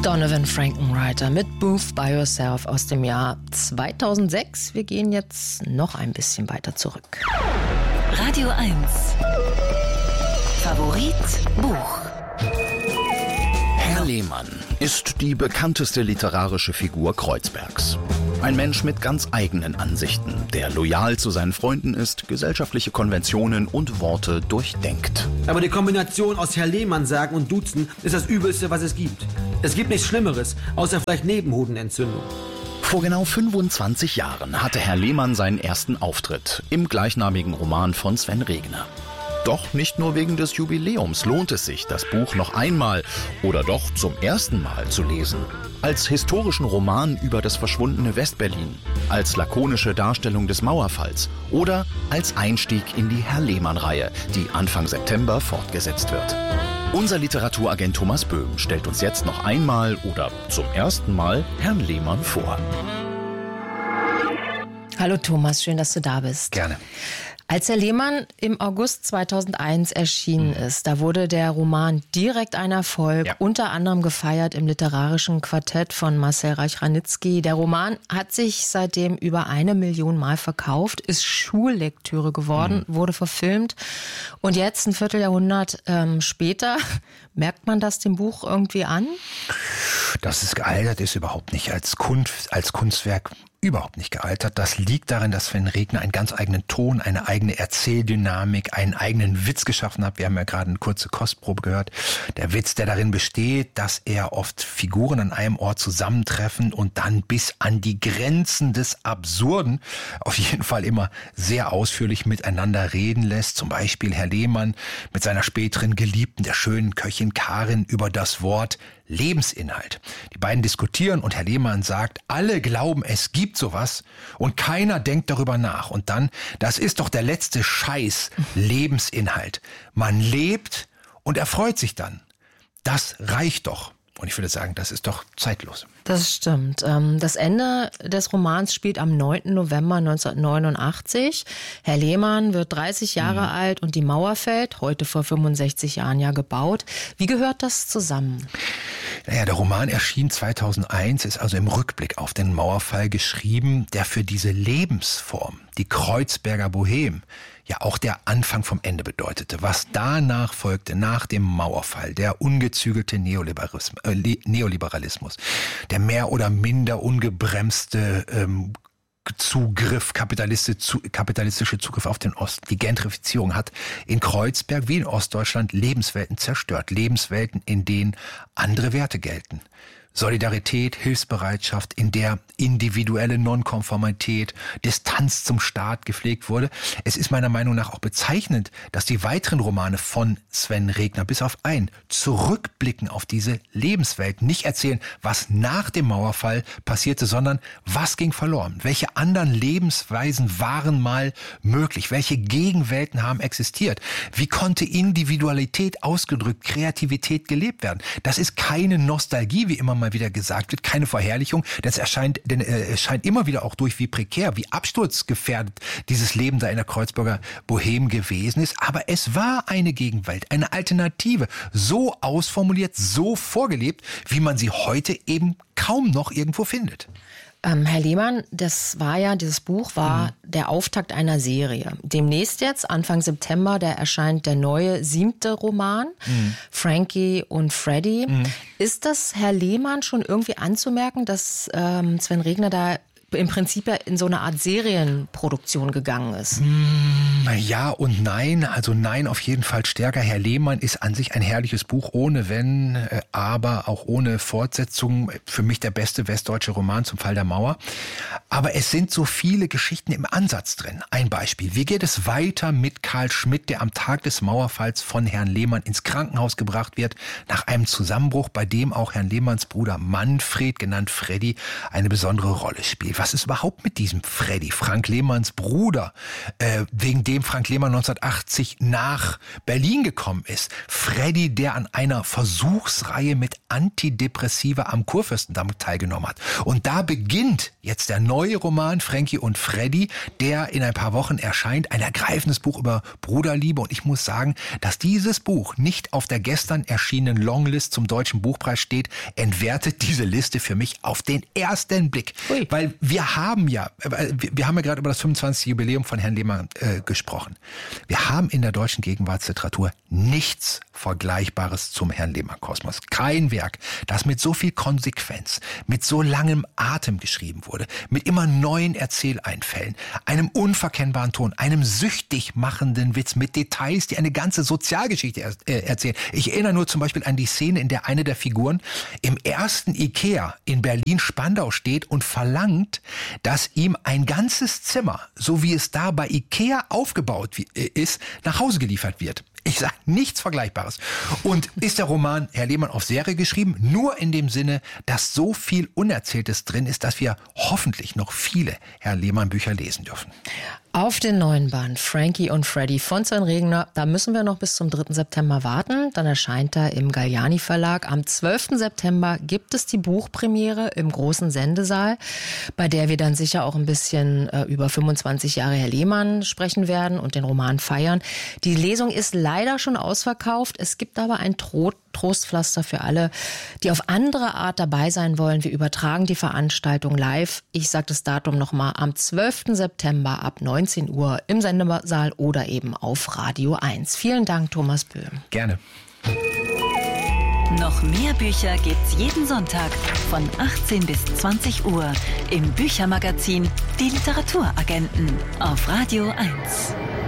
Donovan Frankenreiter mit Move by Yourself aus dem Jahr 2006. Wir gehen jetzt noch ein bisschen weiter zurück. Radio 1. Favorit Buch. Herr Lehmann ist die bekannteste literarische Figur Kreuzbergs. Ein Mensch mit ganz eigenen Ansichten, der loyal zu seinen Freunden ist, gesellschaftliche Konventionen und Worte durchdenkt. Aber die Kombination aus Herr Lehmann sagen und duzen ist das Übelste, was es gibt. Es gibt nichts Schlimmeres, außer vielleicht Nebenhodenentzündung. Vor genau 25 Jahren hatte Herr Lehmann seinen ersten Auftritt im gleichnamigen Roman von Sven Regner. Doch nicht nur wegen des Jubiläums lohnt es sich, das Buch noch einmal oder doch zum ersten Mal zu lesen. Als historischen Roman über das verschwundene Westberlin, als lakonische Darstellung des Mauerfalls oder als Einstieg in die Herr Lehmann-Reihe, die Anfang September fortgesetzt wird. Unser Literaturagent Thomas Böhm stellt uns jetzt noch einmal oder zum ersten Mal Herrn Lehmann vor. Hallo Thomas, schön, dass du da bist. Gerne. Als Herr Lehmann im August 2001 erschienen ist, da wurde der Roman direkt ein Erfolg, unter anderem gefeiert im literarischen Quartett von Marcel Reich-Ranitzky. Der Roman hat sich seitdem über 1 Million Mal verkauft, ist Schullektüre geworden, wurde verfilmt. Und jetzt, ein Vierteljahrhundert später, merkt man das dem Buch irgendwie an? Dass es gealtert ist, überhaupt nicht. Als Kunstwerk überhaupt nicht gealtert. Das liegt darin, dass Sven Regner einen ganz eigenen Ton, eine eigene Erzähldynamik, einen eigenen Witz geschaffen hat. Wir haben ja gerade eine kurze Kostprobe gehört. Der Witz, der darin besteht, dass er oft Figuren an einem Ort zusammentreffen und dann bis an die Grenzen des Absurden auf jeden Fall immer sehr ausführlich miteinander reden lässt. Zum Beispiel Herr Lehmann mit seiner späteren Geliebten, der schönen Köchin Karin, über das Wort Lebensinhalt. Die beiden diskutieren und Herr Lehmann sagt, alle glauben, es gibt sowas und keiner denkt darüber nach. Und dann, das ist doch der letzte Scheiß, Lebensinhalt. Man lebt und erfreut sich dann. Das reicht doch. Und ich würde sagen, das ist doch zeitlos. Das stimmt. Das Ende des Romans spielt am 9. November 1989. Herr Lehmann wird 30 Jahre alt und die Mauer fällt, heute vor 65 Jahren ja gebaut. Wie gehört das zusammen? Naja, der Roman erschien 2001, ist also im Rückblick auf den Mauerfall geschrieben, der für diese Lebensform, die Kreuzberger Bohème, ja auch der Anfang vom Ende bedeutete. Was danach folgte, nach dem Mauerfall, der ungezügelte Neoliberalismus, der mehr oder minder ungebremste kapitalistische Zugriff auf den Osten. Die Gentrifizierung hat in Kreuzberg wie in Ostdeutschland Lebenswelten zerstört. Lebenswelten, in denen andere Werte gelten. Solidarität, Hilfsbereitschaft, in der individuelle Nonkonformität, Distanz zum Staat gepflegt wurde. Es ist meiner Meinung nach auch bezeichnend, dass die weiteren Romane von Sven Regner bis auf einen zurückblicken auf diese Lebenswelt, nicht erzählen, was nach dem Mauerfall passierte, sondern was ging verloren. Welche anderen Lebensweisen waren mal möglich? Welche Gegenwelten haben existiert? Wie konnte Individualität ausgedrückt, Kreativität gelebt werden? Das ist keine Nostalgie, wie immer mal wieder gesagt wird, keine Verherrlichung, denn es scheint immer wieder auch durch, wie prekär, wie absturzgefährdet dieses Leben da in der Kreuzberger Bohème gewesen ist, aber es war eine Gegenwelt, eine Alternative, so ausformuliert, so vorgelebt, wie man sie heute eben kaum noch irgendwo findet. Herr Lehmann, dieses Buch war der Auftakt einer Serie. Demnächst jetzt, Anfang September, da erscheint der neue 7. Roman, Frankie und Freddy. Ist das Herr Lehmann schon irgendwie anzumerken, dass Sven Regner da im Prinzip ja in so eine Art Serienproduktion gegangen ist? Ja und nein. Also nein, auf jeden Fall stärker. Herr Lehmann ist an sich ein herrliches Buch, ohne Wenn, aber auch ohne Fortsetzung. Für mich der beste westdeutsche Roman zum Fall der Mauer. Aber es sind so viele Geschichten im Ansatz drin. Ein Beispiel. Wie geht es weiter mit Karl Schmidt, der am Tag des Mauerfalls von Herrn Lehmann ins Krankenhaus gebracht wird, nach einem Zusammenbruch, bei dem auch Herrn Lehmanns Bruder Manfred, genannt Freddy, eine besondere Rolle spielt? was ist überhaupt mit diesem Freddy, Frank Lehmanns Bruder, wegen dem Frank Lehmann 1980 nach Berlin gekommen ist. Freddy, der an einer Versuchsreihe mit Antidepressiva am Kurfürstendamm teilgenommen hat. Und da beginnt jetzt der neue Roman Frankie und Freddy, der in ein paar Wochen erscheint. Ein ergreifendes Buch über Bruderliebe. Und ich muss sagen, dass dieses Buch nicht auf der gestern erschienenen Longlist zum Deutschen Buchpreis steht, entwertet diese Liste für mich auf den ersten Blick. Ui. Weil wir haben ja gerade über das 25. Jubiläum von Herrn Lehmann gesprochen. Wir haben in der deutschen Gegenwartsliteratur nichts Vergleichbares zum Herrn Lehmann-Kosmos. Kein Werk, das mit so viel Konsequenz, mit so langem Atem geschrieben wurde, mit immer neuen Erzähleinfällen, einem unverkennbaren Ton, einem süchtig machenden Witz, mit Details, die eine ganze Sozialgeschichte erzählen. Ich erinnere nur zum Beispiel an die Szene, in der eine der Figuren im ersten Ikea in Berlin-Spandau steht und verlangt, dass ihm ein ganzes Zimmer, so wie es da bei Ikea aufgebaut ist, nach Hause geliefert wird. Ich sage nichts Vergleichbares. Und ist der Roman Herr Lehmann auf Serie geschrieben? Nur in dem Sinne, dass so viel Unerzähltes drin ist, dass wir hoffentlich noch viele Herr Lehmann Bücher lesen dürfen. Auf den neuen Band Frankie und Freddy von Sven Regner, da müssen wir noch bis zum 3. September warten. Dann erscheint er im Galliani Verlag. Am 12. September gibt es die Buchpremiere im großen Sendesaal, bei der wir dann sicher auch ein bisschen über 25 Jahre Herr Lehmann sprechen werden und den Roman feiern. Die Lesung ist leider schon ausverkauft. Es gibt aber ein Trostpflaster für alle, die auf andere Art dabei sein wollen. Wir übertragen die Veranstaltung live. Ich sage das Datum nochmal, am 12. September ab 19 Uhr im Sendesaal oder eben auf Radio 1. Vielen Dank, Thomas Böhm. Gerne. Noch mehr Bücher gibt's jeden Sonntag von 18 bis 20 Uhr im Büchermagazin Die Literaturagenten auf Radio 1.